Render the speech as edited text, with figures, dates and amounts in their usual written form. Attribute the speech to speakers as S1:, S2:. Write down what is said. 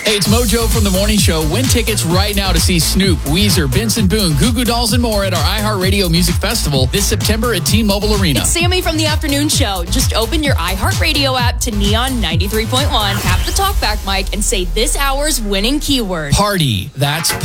S1: Hey, it's Mojo from The Morning Show. Win tickets right now to see Snoop, Weezer, Benson Boone, Goo Goo Dolls, and more at our iHeartRadio Music Festival this September at T-Mobile Arena.
S2: It's Sammy from The Afternoon Show. Just open your iHeartRadio app to Neon 93.1, tap the talkback mic, and say this hour's winning keyword.
S1: Party. That's